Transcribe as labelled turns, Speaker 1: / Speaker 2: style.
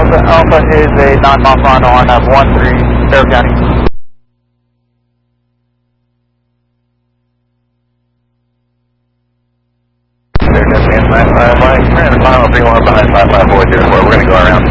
Speaker 1: Alpha is a non-mile run on 13 Fair County.
Speaker 2: Mike, turn the final 315 5542, we're going to go around